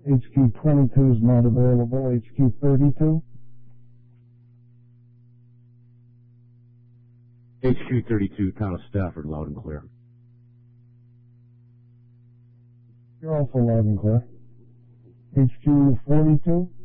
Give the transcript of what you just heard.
HQ 22 is not available. HQ 32? HQ 32, Town of Stafford, loud and clear. You're also loud and clear. HQ 42?